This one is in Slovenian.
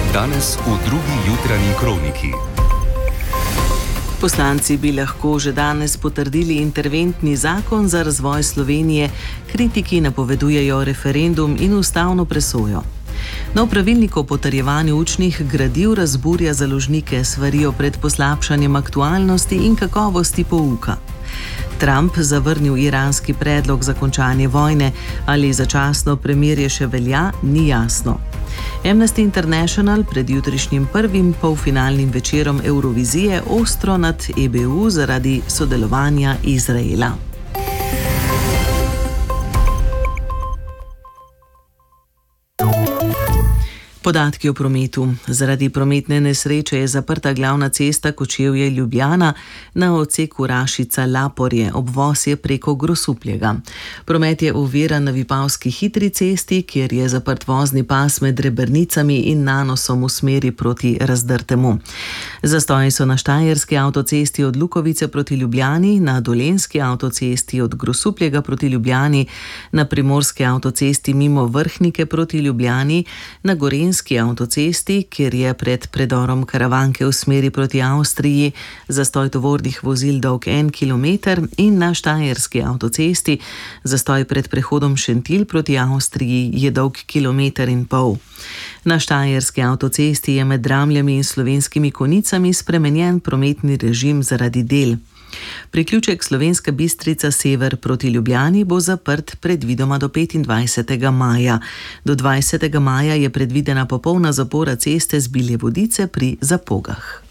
Danes v drugi jutranji kroniki. Poslanci bi lahko že danes potrdili interventni zakon za razvoj Slovenije, kritiki napovedujejo referendum in ustavno presojo. Nov pravilnik o potrjevanju učnih gradiv razburja založnike, svarijo pred poslabšanjem aktualnosti in kakovosti pouka. Trump zavrnil iranski predlog za končanje vojne, ali začasno premirje še velja, ni jasno. Amnesty International pred jutrišnjim prvim polfinalnim večerom Eurovizije ostro nad EBU zaradi sodelovanja Izraela. Podatki o prometu. Zaradi prometne nesreče je zaprta glavna cesta Kočevje-Ljubljana na odseku Rašica-Laporje, obvoz je preko Grosuplja. Promet je oviran na Vipavski hitri cesti, kjer je zaprt vozni pas med Rebernicami in Nanosom v smeri proti Razdrtemu. Zastoji so na Štajerski avtocesti od Lukovice proti Ljubljani, na Dolenjski avtocesti od Grosupljega proti Ljubljani, na Primorski avtocesti mimo Vrhnike proti Ljubljani, na Gorenjski avtocesti, kjer je pred predorom Karavanke v smeri proti Avstriji zastoj tovornih vozil dolg 1 kilometer in na Štajerski avtocesti zastoj pred prehodom Šentilj proti Avstriji je dolg 1,5 kilometra. Na Štajerski avtocesti je med Dramljami in Slovenskimi Konicami spremenjen prometni režim zaradi del. Priključek Slovenska Bistrica sever proti Ljubljani bo zaprt predvidoma do 25. maja. Do 20. maja je predvidena popolna zapora ceste z Bilje Vodice pri Zapogah.